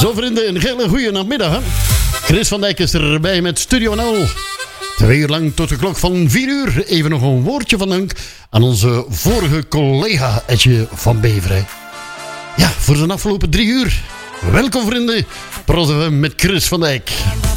Zo vrienden, een hele goede namiddag. Hè? Chris van Dijk is erbij met Studio 0. 2 uur lang tot de klok van 4 uur. Even nog een woordje van dank aan onze vorige collega Etje van Beveren. Ja, voor de afgelopen 3 uur. Welkom vrienden, praten we met Chris van Dijk.